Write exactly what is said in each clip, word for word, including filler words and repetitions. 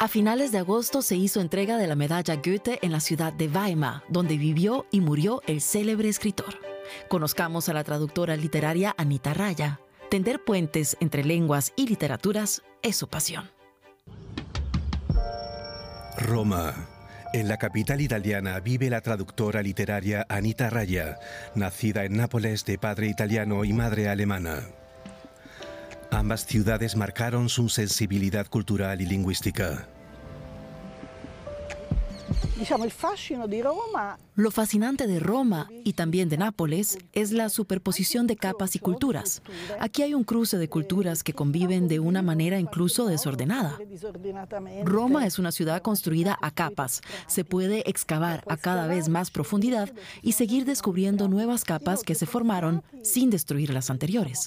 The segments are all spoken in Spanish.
A finales de agosto se hizo entrega de la medalla Goethe en la ciudad de Weimar, donde vivió y murió el célebre escritor. Conozcamos a la traductora literaria Anita Raya. Tender puentes entre lenguas y literaturas es su pasión. Roma. En la capital italiana vive la traductora literaria Anita Raya, nacida en Nápoles de padre italiano y madre alemana. Ambas ciudades marcaron su sensibilidad cultural y lingüística. Lo fascinante de Roma y también de Nápoles es la superposición de capas y culturas. Aquí hay un cruce de culturas que conviven de una manera incluso desordenada. Roma es una ciudad construida a capas. Se puede excavar a cada vez más profundidad y seguir descubriendo nuevas capas que se formaron sin destruir las anteriores.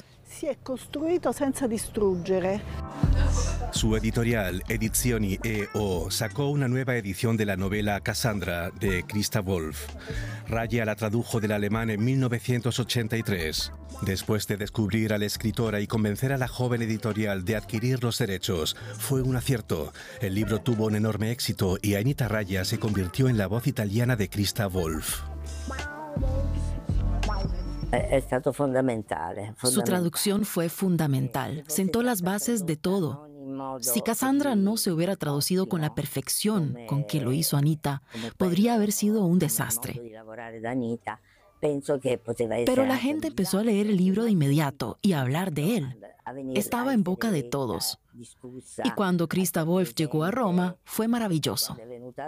Su editorial, Edizioni E O, sacó una nueva edición de la novela Cassandra de Christa Wolf. Raya la tradujo del alemán en mil novecientos ochenta y tres. Después de descubrir a la escritora y convencer a la joven editorial de adquirir los derechos, fue un acierto. El libro tuvo un enorme éxito y Anita Raya se convirtió en la voz italiana de Christa Wolf. Su traducción fue fundamental. Sentó las bases de todo. Si Cassandra no se hubiera traducido con la perfección con que lo hizo Anita, podría haber sido un desastre. Pero la gente empezó a leer el libro de inmediato y a hablar de él. Estaba en boca de todos. Y cuando Christa Wolf llegó a Roma, fue maravilloso.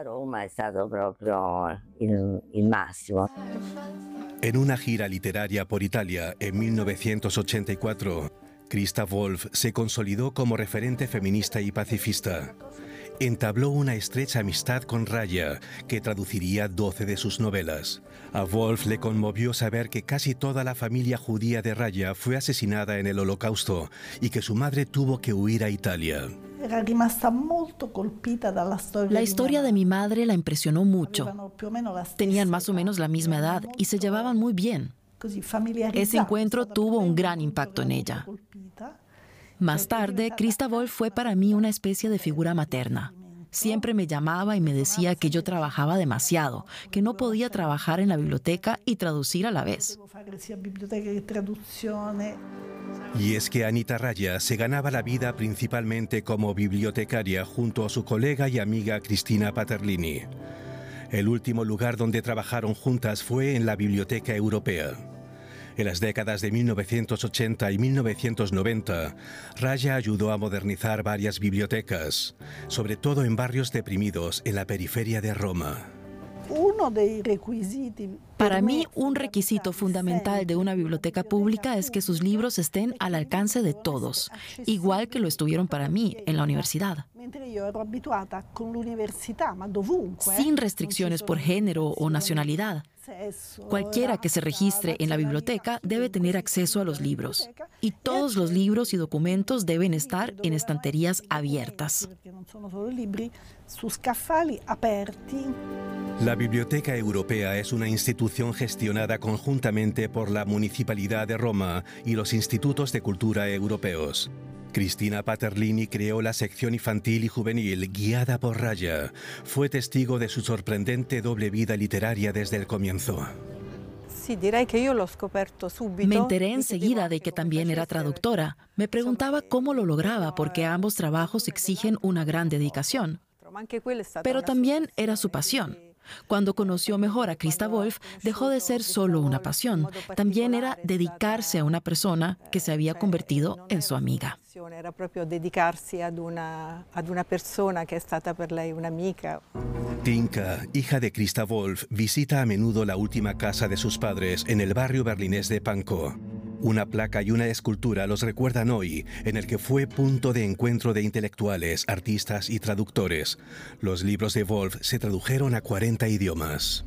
En una gira literaria por Italia en mil novecientos ochenta y cuatro, Christa Wolf se consolidó como referente feminista y pacifista. Entabló una estrecha amistad con Raya, que traduciría doce de sus novelas. A Wolf le conmovió saber que casi toda la familia judía de Raya fue asesinada en el Holocausto y que su madre tuvo que huir a Italia. La historia de mi madre la impresionó mucho. Tenían más o menos la misma edad y se llevaban muy bien. Ese encuentro tuvo un gran impacto en ella. Más tarde, Christa Wolf fue para mí una especie de figura materna. Siempre me llamaba y me decía que yo trabajaba demasiado, que no podía trabajar en la biblioteca y traducir a la vez. Y es que Anita Raya se ganaba la vida principalmente como bibliotecaria junto a su colega y amiga Cristina Paterlini. El último lugar donde trabajaron juntas fue en la Biblioteca Europea. En las décadas de mil novecientos ochenta y mil novecientos noventa, Raya ayudó a modernizar varias bibliotecas, sobre todo en barrios deprimidos en la periferia de Roma. Para mí, un requisito fundamental de una biblioteca pública es que sus libros estén al alcance de todos, igual que lo estuvieron para mí en la universidad. Sin restricciones por género o nacionalidad. Cualquiera que se registre en la biblioteca debe tener acceso a los libros. Y todos los libros y documentos deben estar en estanterías abiertas. La Biblioteca Europea es una institución gestionada conjuntamente por la Municipalidad de Roma y los Institutos de Cultura europeos. Cristina Paterlini creó la sección infantil y juvenil guiada por Raya. Fue testigo de su sorprendente doble vida literaria desde el comienzo. Me enteré enseguida de que también era traductora. Me preguntaba cómo lo lograba porque ambos trabajos exigen una gran dedicación. Pero también era su pasión. Cuando conoció mejor a Christa Wolf, dejó de ser solo una pasión. También era dedicarse a una persona que se había convertido en su amiga. Era proprio dedicarsi ad una, ad una persona che è stata per lei un'amica. Tinka, hija de Christa Wolf, visita a menudo la última casa de sus padres en el barrio berlinés de Pankow. Una placa y una escultura los recuerdan hoy, en el que fue punto de encuentro de intelectuales, artistas y traductores. Los libros de Wolf se tradujeron a cuarenta idiomas.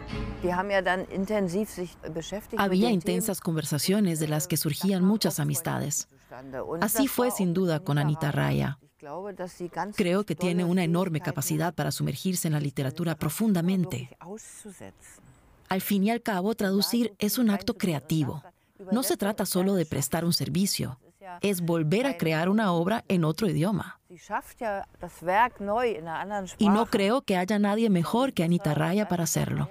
Había intensas conversaciones de las que surgían muchas amistades. Así fue sin duda con Anita Raya. Creo que tiene una enorme capacidad para sumergirse en la literatura profundamente. Al fin y al cabo, traducir es un acto creativo. No se trata solo de prestar un servicio. es volver a crear una obra en otro idioma. Y no creo que haya nadie mejor que Anita Raya para hacerlo.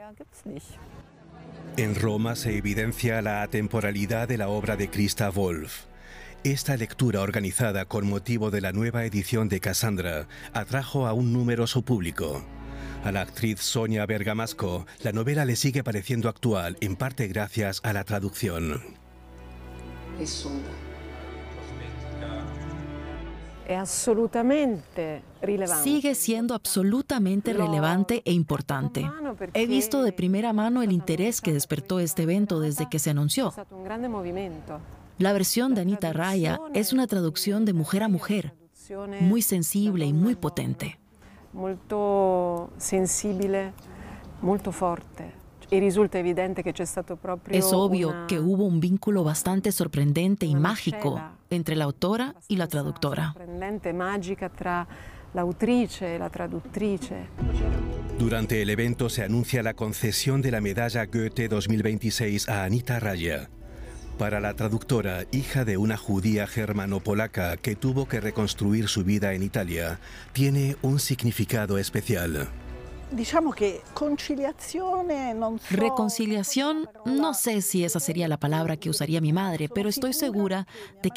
En Roma se evidencia la atemporalidad de la obra de Christa Wolf. Esta lectura organizada con motivo de la nueva edición de Cassandra atrajo a un numeroso público. A la actriz Sonia Bergamasco, la novela le sigue pareciendo actual, en parte gracias a la traducción. Sigue siendo absolutamente relevante e importante. He visto de primera mano el interés que despertó este evento desde que se anunció. La versión de Anita Raya es una traducción de mujer a mujer, muy sensible y muy potente. Muy sensible, muy fuerte. Y resulta evidente que c'è stato proprio Es obvio una, que hubo un vínculo bastante sorprendente y mágico entre la autora y la traductora. Sorprendente, mágica tra l'autrice e la traduttrice. Durante el evento se anuncia la concesión de la medalla Goethe dos mil veintiséis a Anita Raya. Para la traductora, hija de una judía germano-polaca que tuvo que reconstruir su vida en Italia, tiene un significado especial. Reconciliación, no sé si esa sería la palabra que usaría mi madre, pero estoy segura de que